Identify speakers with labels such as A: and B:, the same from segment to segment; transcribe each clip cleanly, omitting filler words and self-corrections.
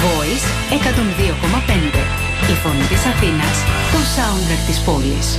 A: Voice 102,5. Η φωνή της Αθήνας, το soundtrack της πόλης.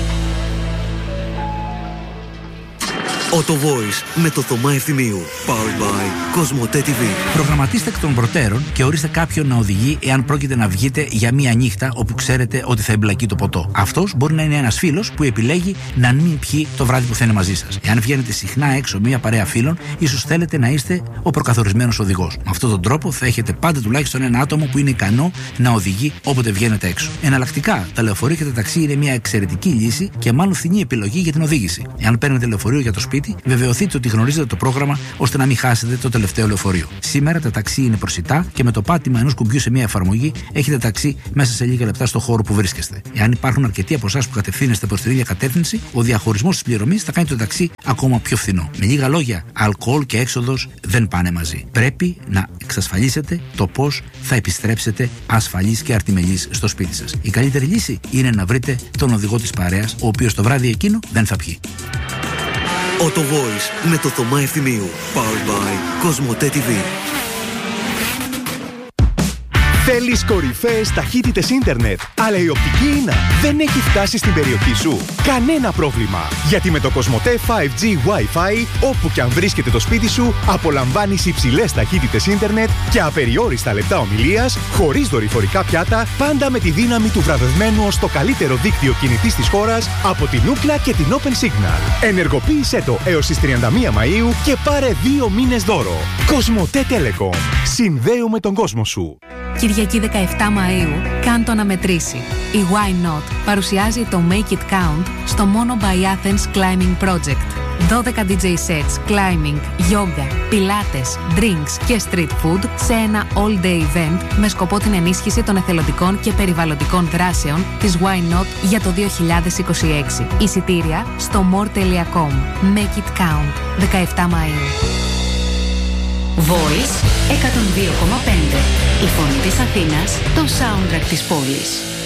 B: Auto Voice με το Θωμά Ευθυμίου. Powered by Κοσμοτέ TV.
C: Προγραμματίστε εκ των προτέρων και ορίστε κάποιον να οδηγεί εάν πρόκειται να βγείτε για μία νύχτα όπου ξέρετε ότι θα εμπλακεί το ποτό. Αυτός μπορεί να είναι ένας φίλος που επιλέγει να μην πιει το βράδυ που θα είναι μαζί σας. Εάν βγαίνετε συχνά έξω με μία παρέα φίλων, ίσως θέλετε να είστε ο προκαθορισμένος οδηγός. Με αυτόν τον τρόπο θα έχετε πάντα τουλάχιστον ένα άτομο που είναι ικανό να οδηγεί όποτε βγαίνετε έξω. Εναλλακτικά, τα λεωφορεία και τα ταξί είναι μια εξαιρετική λύση και μάλλον φθηνή επιλογή για την οδήγηση. Εάν παίρνετε λεωφορείο για το σπίτι, βεβαιωθείτε ότι γνωρίζετε το πρόγραμμα ώστε να μην χάσετε το τελευταίο λεωφορείο. Σήμερα τα ταξί είναι προσιτά και με το πάτημα ενός κουμπιού σε μια εφαρμογή έχετε ταξί μέσα σε λίγα λεπτά στο χώρο που βρίσκεστε. Εάν υπάρχουν αρκετοί από εσάς που κατευθύνεστε προς την ίδια κατεύθυνση, ο διαχωρισμός της πληρωμής θα κάνει το ταξί ακόμα πιο φθηνό. Με λίγα λόγια, αλκοόλ και έξοδος δεν πάνε μαζί. Πρέπει να εξασφαλίσετε το πώς θα επιστρέψετε ασφαλείς και αρτιμελείς στο σπίτι σας. Η καλύτερη λύση είναι να βρείτε τον οδηγό της παρέας, ο οποίος το βράδυ εκείνο δεν θα πιει.
B: Auto Voice με το Θωμά Ευθυμίου. Powered by Κοσμοτέ TV.
D: Θέλεις κορυφαίες ταχύτητες ίντερνετ, αλλά η οπτική ίνα δεν έχει φτάσει στην περιοχή σου? Κανένα πρόβλημα, γιατί με το Κοσμοτέ 5G Wi-Fi, όπου και αν βρίσκεται το σπίτι σου, απολαμβάνεις υψηλές ταχύτητες ίντερνετ και απεριόριστα λεπτά ομιλίας, χωρίς δορυφορικά πιάτα, πάντα με τη δύναμη του βραβευμένου ως το καλύτερο δίκτυο κινητής της χώρας από την Ookla και την Open Signal. Ενεργοποίησέ το έως τις 31 Μαΐου και πάρε 2 μήνες δώρο. Κοσμοτέ Telecom. Συνδέουμε τον κόσμο σου.
E: Kyrgyaki 17 Μαΐου, κάν' το να μετρήσει. Η Why Not παρουσιάζει το Make It Count στο Mono by Athens Climbing Project. 12 DJ sets, climbing, yoga, pilates, drinks και street food σε ένα all-day event με σκοπό την ενίσχυση των εθελοντικών και περιβαλλοντικών δράσεων της Why Not για το 2026. Εισιτήρια στο more.com. Make It Count, 17 Μαΐου.
A: Voice 102,5. Η φωνή της Αθήνας, το soundtrack της πόλης.